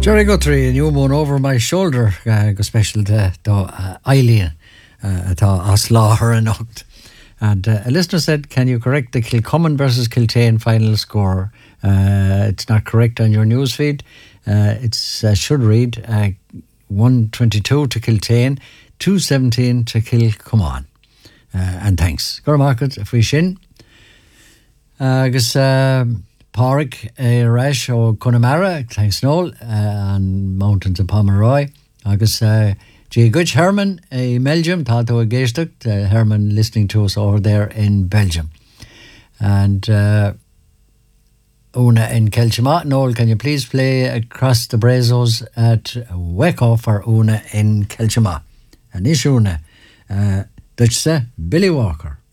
Jerry Guthrie, new one over my shoulder, go special to Eileen, atá Asláthar an Ocht. And a listener said, can you correct the Kilcommon versus Kiltane final score? It's not correct on your news feed. It should read 122 to Kiltane, 217 to Kilcommon. And thanks. Gormarket, if we shin. Agus Páric Rash ó Connemara, thanks Noel, and Mountains of Pomeroy. Agus G. Good Herman in Belgium, Tato a Geistach, Herman listening to us over there in Belgium. And Una in Kelchima. Noel, can you please play Across the Brazos at Weko for Una in Kelchima? And Ishuna, Dutch Billy Walker.